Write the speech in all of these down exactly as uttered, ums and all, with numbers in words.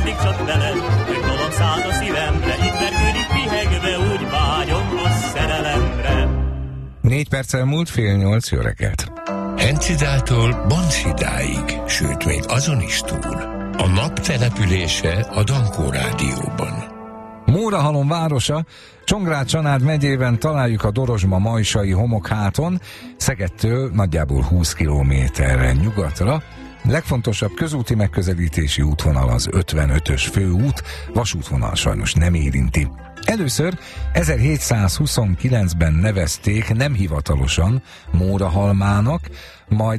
mindig csak veled, egy dalom szállt a szívemre, itt vergődik pihegve, úgy vágyom a szerelemre. Négy perccel múlt fél nyolc, jó reggelt! Hencidától Bonsidáig, sőt még azon is túl. A nap települése a Dankó Rádióban. Mórahalom városa, Csongrád-Csanád megyében találjuk a Dorozsma-Majsai homokháton, Szegedtől nagyjából húsz kilométerre nyugatra. Legfontosabb közúti megközelítési útvonal az ötvenötös főút, vasútvonal sajnos nem érinti. Először ezerhétszázhuszonkilencben nevezték nem hivatalosan Mórahalmának, majd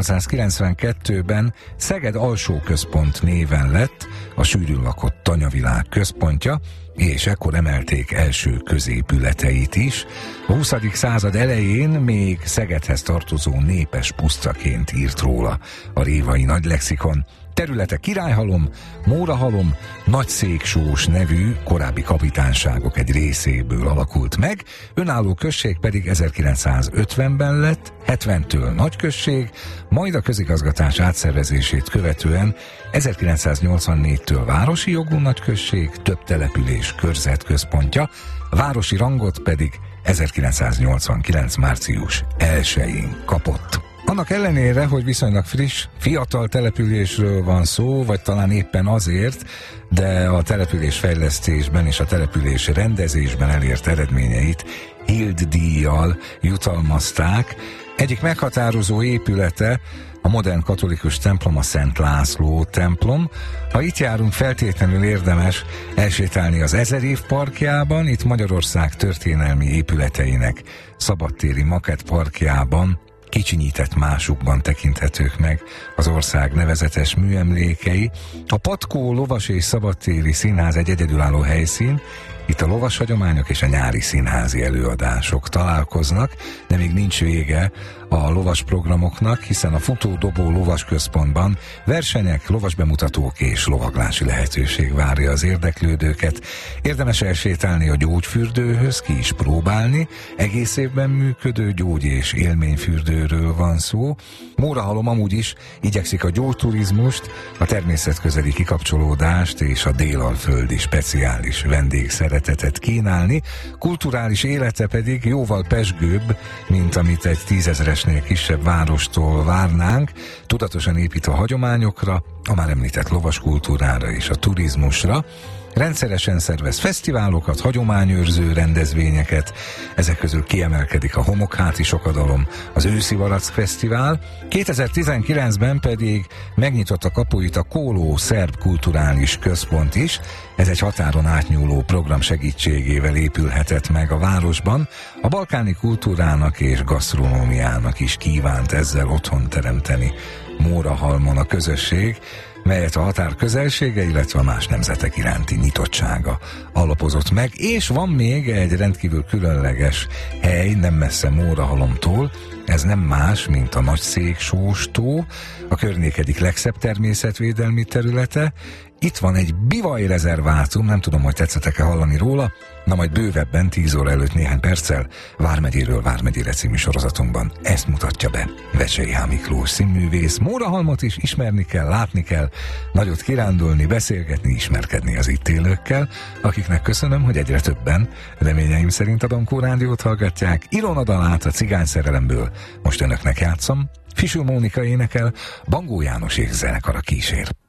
ezernyolcszázkilencvenkettőben Szeged Alsó Központ néven lett a sűrűn lakott tanyavilág központja, és ekkor emelték első középületeit is. A huszadik század elején még Szegedhez tartozó népes pusztaként írt róla a Révai Nagylexikon. Területe Királyhalom, Mórahalom, Nagyszéksós nevű korábbi kapitányságok egy részéből alakult meg, önálló község pedig ezerkilencszázötvenben lett, hetventől nagyközség, majd a közigazgatás átszervezését követően ezerkilencszáznyolcvannégytől városi jogú nagyközség, több település körzetközpontja, városi rangot pedig ezerkilencszáznyolcvankilenc március elsején kapott. Annak ellenére, hogy viszonylag friss, fiatal településről van szó, vagy talán éppen azért, de a település fejlesztésben és a település rendezésben elért eredményeit Hild díjjal jutalmazták. Egyik meghatározó épülete a modern katolikus templom, a Szent László templom. Ha itt járunk, feltétlenül érdemes elsétálni az Ezer év parkjában, itt Magyarország történelmi épületeinek szabadtéri makett parkjában kicsinyített másukban tekinthetők meg az ország nevezetes műemlékei. A Patkó Lovas és Szabadtéri Színház egy egyedülálló helyszín, itt a lovas hagyományok és a nyári színházi előadások találkoznak, de még nincs vége a lovas programoknak, hiszen a Futódobó Lovas Központban versenyek, lovas bemutatók és lovaglási lehetőség várja az érdeklődőket. Érdemes elsétálni a gyógyfürdőhöz, ki is próbálni. Egész évben működő gyógy- és élményfürdőről van szó. Mórahalom amúgy is igyekszik a gyógyturizmust, a természetközeli kikapcsolódást és a délalföldi speciális vendégszeretetet kínálni, kulturális élete pedig jóval pezsgőbb, mint amit egy tízezeresnél kisebb várostól várnánk, tudatosan épít a hagyományokra, a már említett lovaskultúrára és a turizmusra. Rendszeresen szervez fesztiválokat, hagyományőrző rendezvényeket, ezek közül kiemelkedik a Homokháti Sokadalom, az Őszi Valack Fesztivál, kétezer-tizenkilencben pedig megnyitotta kapuit a Kóló Szerb Kulturális Központ is, ez egy határon átnyúló program segítségével épülhetett meg a városban, a balkáni kultúrának és gasztronómiának is kívánt ezzel otthon teremteni Mórahalmon a közösség, melyet a határ közelsége, illetve a más nemzetek iránti nyitottsága alapozott meg, és van még egy rendkívül különleges hely, nem messze Mórahalomtól, ez nem más, mint a Nagyszéksós tó, a környék egyik legszebb természetvédelmi területe. Itt van egy bivajrezervátum, nem tudom, hogy tetszettek-e hallani róla, na majd bővebben tíz óra előtt néhány perccel Vármegyéről Vármegyére című sorozatunkban ezt mutatja be Vecsei H. Miklós színművész. Mórahalmot is ismerni kell, látni kell, nagyot kirándulni, beszélgetni, ismerkedni az itt élőkkel, akiknek köszönöm, hogy egyre többen, reményeim szerint a Dankó Rádiót hallgatják. Ilona dalát a Cigány szerelemből most önöknek játszom, Fisül Mónika énekel, Bangó János és zenekara kísér.